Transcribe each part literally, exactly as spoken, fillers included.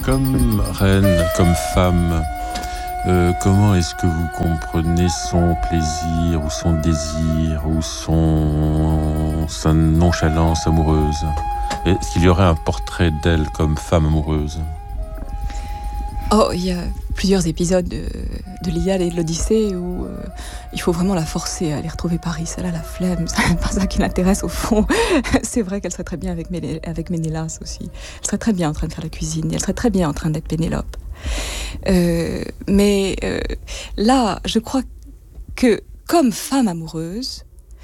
Comme reine, comme femme, euh, comment est-ce que vous comprenez son plaisir ou son désir ou son sa nonchalance amoureuse? Est-ce qu'il y aurait un portrait d'elle comme femme amoureuse? Oh, il y a plusieurs épisodes de, de l'Iliade et de l'Odyssée où euh, il faut vraiment la forcer à aller retrouver Paris. Elle a la flemme, c'est pas ça qui l'intéresse au fond. C'est vrai qu'elle serait très bien avec, Méné- avec Ménélas aussi. Elle serait très bien en train de faire la cuisine, elle serait très bien en train d'être Pénélope. Euh, mais euh, là, je crois que comme femme amoureuse,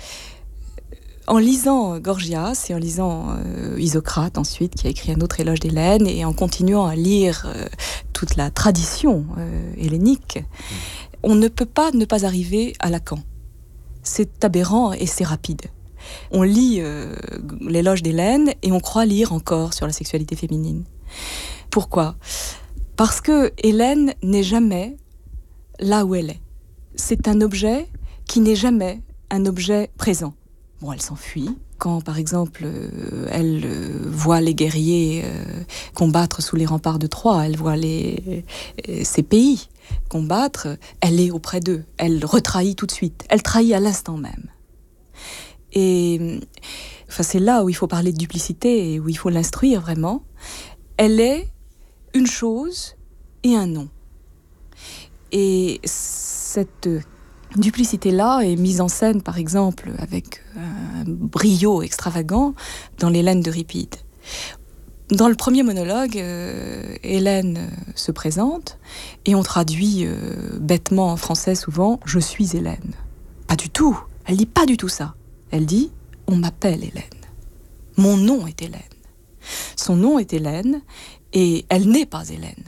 en lisant Gorgias et en lisant euh, Isocrate ensuite, qui a écrit un autre éloge d'Hélène, et en continuant à lire euh, toute la tradition euh, hellénique, mmh. on ne peut pas ne pas arriver à Lacan. C'est aberrant et c'est rapide. On lit euh, l'éloge d'Hélène et on croit lire encore sur la sexualité féminine. Pourquoi ? Parce que Hélène n'est jamais là où elle est. C'est un objet qui n'est jamais un objet présent. Bon, elle s'enfuit. Quand, par exemple, euh, elle euh, voit les guerriers euh, combattre sous les remparts de Troie, elle voit les, euh, ces pays combattre, elle est auprès d'eux. Elle retrahit tout de suite. Elle trahit à l'instant même. Et enfin, c'est là où il faut parler de duplicité et où il faut l'instruire vraiment. Elle est une chose et un nom. Et cette duplicité-là est mise en scène, par exemple, avec un brio extravagant dans l'Hélène d'Euripide. Dans le premier monologue, euh, Hélène se présente et on traduit euh, bêtement en français souvent « Je suis Hélène ». Pas du tout, elle dit pas du tout ça. Elle dit « On m'appelle Hélène ». Mon nom est Hélène. Son nom est Hélène et elle n'est pas Hélène.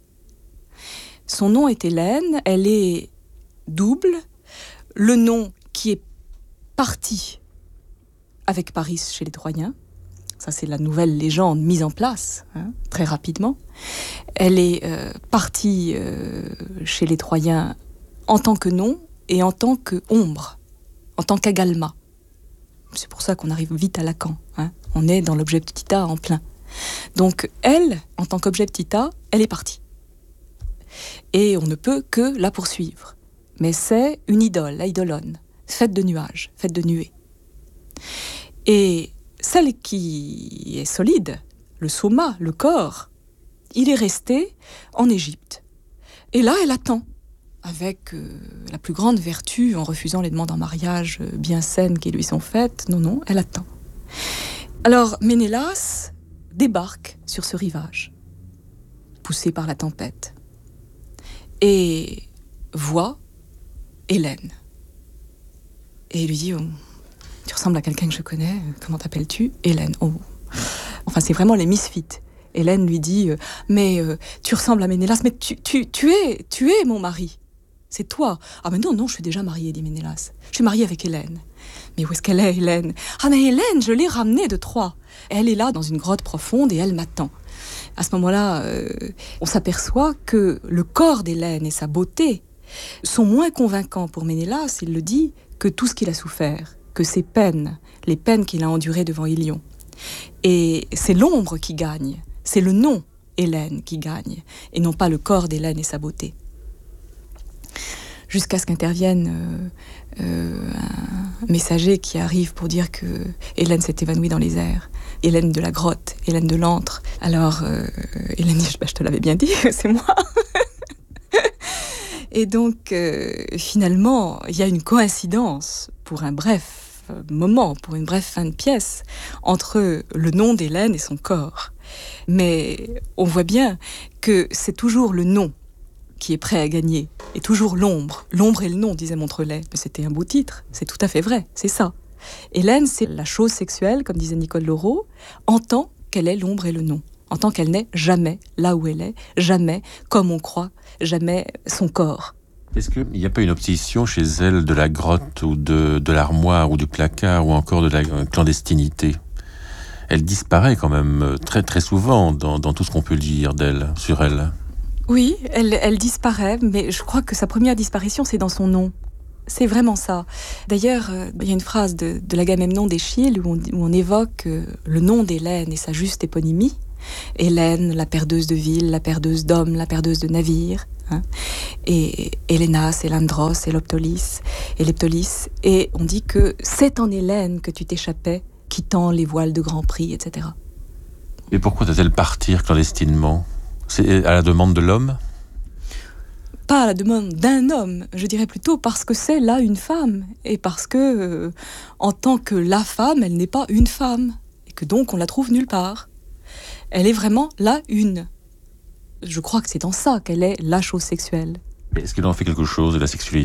Son nom est Hélène, elle est double. Le nom qui est parti avec Paris chez les Troyens, ça c'est la nouvelle légende mise en place, hein, très rapidement. Elle est euh, partie euh, chez les Troyens en tant que nom et en tant que ombre, en tant qu'agalma. C'est pour ça qu'on arrive vite à Lacan, hein. On est dans l'objectita en plein. Donc elle, en tant qu'objectita, elle est partie. Et on ne peut que la poursuivre. Mais c'est une idole, la idolone, faite de nuages, faite de nuées. Et celle qui est solide, le soma, le corps, il est resté en Égypte. Et là, elle attend, avec euh, la plus grande vertu, en refusant les demandes en mariage euh, bien saines qui lui sont faites. Non, non, elle attend. Alors, Ménélas débarque sur ce rivage, poussé par la tempête, et voit Hélène. Et il lui dit, oh, tu ressembles à quelqu'un que je connais, comment t'appelles-tu ? Hélène. Oh. Enfin, c'est vraiment les misfits. Hélène lui dit, mais euh, tu ressembles à Ménélas, mais tu, tu, tu, es, tu es mon mari. C'est toi. Ah mais non, non, je suis déjà mariée, dit Ménélas. Je suis mariée avec Hélène. Mais où est-ce qu'elle est, Hélène ? Ah mais Hélène, je l'ai ramenée de Troie. Elle est là dans une grotte profonde et elle m'attend. À ce moment-là, euh, on s'aperçoit que le corps d'Hélène et sa beauté sont moins convaincants pour Ménélas, il le dit, que tout ce qu'il a souffert, que ses peines, les peines qu'il a endurées devant Ilion. Et c'est l'ombre qui gagne, c'est le nom Hélène qui gagne, et non pas le corps d'Hélène et sa beauté. Jusqu'à ce qu'intervienne euh, euh, un messager qui arrive pour dire que Hélène s'est évanouie dans les airs. Hélène de la grotte, Hélène de l'antre. Alors, euh, Hélène dit, bah, je te l'avais bien dit, c'est moi. Et donc, euh, finalement, il y a une coïncidence pour un bref moment, pour une brève fin de pièce, entre le nom d'Hélène et son corps. Mais on voit bien que c'est toujours le nom qui est prêt à gagner, et toujours l'ombre. L'ombre et le nom, disait Montrelet. Mais c'était un beau titre, c'est tout à fait vrai, c'est ça. Hélène, c'est la chose sexuelle, comme disait Nicole Laureau, en tant qu'elle est l'ombre et le nom. En tant qu'elle n'est jamais là où elle est, jamais comme on croit, jamais son corps. Est-ce qu'il n'y a pas une obsession chez elle de la grotte ou de, de l'armoire ou du placard ou encore de la clandestinité ? Elle disparaît quand même très très souvent dans, dans tout ce qu'on peut lire d'elle, sur elle. Oui, elle, elle disparaît, mais je crois que sa première disparition, c'est dans son nom. C'est vraiment ça. D'ailleurs, euh, il y a une phrase de, de l'Agamemnon d'Échille où on, où on évoque euh, le nom d'Hélène et sa juste éponymie. Hélène, la perdeuse de ville, la perdeuse d'hommes, la perdeuse de navires. Hein, et Hélénas, et Landros, et Leptolis, et Leptolis. Et on dit que c'est en Hélène que tu t'échappais, quittant les voiles de Grand Prix, et cetera. Et pourquoi doit-elle partir clandestinement ? C'est à la demande de l'homme ? Pas à la demande d'un homme, je dirais plutôt parce que c'est là une femme, et parce que, euh, en tant que la femme, elle n'est pas une femme, et que donc on la trouve nulle part. Elle est vraiment la une. Je crois que c'est dans ça qu'elle est la chose sexuelle. Mais est-ce qu'elle en fait quelque chose de la sexualité ?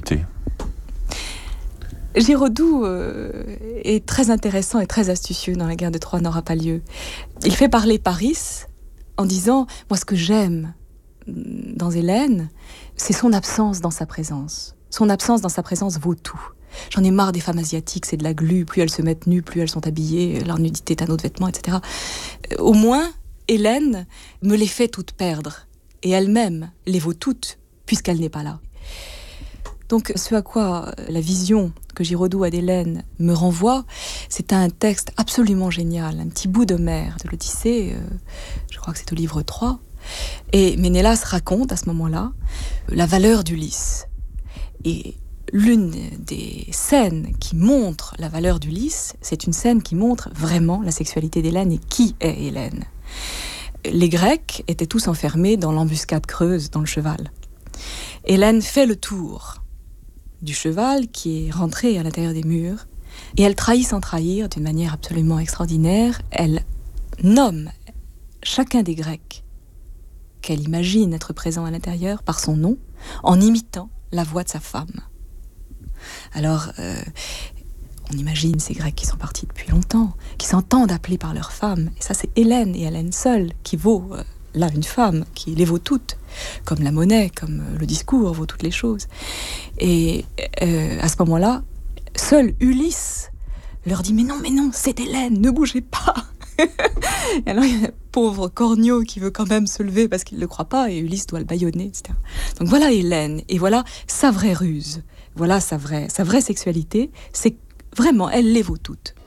Giraudoux euh, est très intéressant et très astucieux dans La guerre de Troie n'aura pas lieu. Il fait parler Paris en disant « Moi, ce que j'aime dans Hélène, c'est son absence dans sa présence. Son absence dans sa présence vaut tout. J'en ai marre des femmes asiatiques, c'est de la glu. Plus elles se mettent nues, plus elles sont habillées. Leur nudité est un autre vêtement, et cetera. Au moins, Hélène me les fait toutes perdre. Et elle-même les vaut toutes, puisqu'elle n'est pas là. » Donc, ce à quoi la vision que Giraudoux a d'Hélène me renvoie, c'est un texte absolument génial, un petit bout d'Homère, de l'Odyssée, euh, je crois que c'est au livre trois. Et Ménélas raconte à ce moment-là la valeur d'Ulysse. Et l'une des scènes qui montre la valeur d'Ulysse, c'est une scène qui montre vraiment la sexualité d'Hélène et qui est Hélène. Les Grecs étaient tous enfermés dans l'embuscade creuse, dans le cheval. Hélène fait le tour du cheval qui est rentré à l'intérieur des murs et elle trahit sans trahir d'une manière absolument extraordinaire. Elle nomme chacun des Grecs qu'elle imagine être présent à l'intérieur par son nom en imitant la voix de sa femme. Alors, euh, on imagine ces Grecs qui sont partis depuis longtemps, qui s'entendent appeler par leur femme. Et ça, c'est Hélène et Hélène seule qui vaut, euh, là, une femme, qui les vaut toutes, comme la monnaie, comme le discours vaut toutes les choses. Et euh, à ce moment-là, seul Ulysse leur dit « Mais non, mais non, c'est Hélène, ne bougez pas !» Et alors, il y a un pauvre Cornio qui veut quand même se lever parce qu'il ne le croit pas, et Ulysse doit le bâillonner, et cetera. Donc voilà Hélène, et voilà sa vraie ruse, voilà sa vraie, sa vraie sexualité, c'est vraiment, elle les vaut toutes.